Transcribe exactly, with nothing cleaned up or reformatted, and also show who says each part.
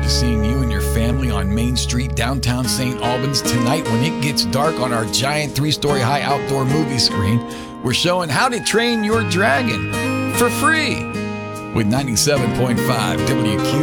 Speaker 1: to seeing you and your family on Main Street, downtown Saint Albans tonight when it gets dark on our giant three-story high outdoor movie screen. We're showing How to Train Your Dragon for free with ninety-seven point five W Q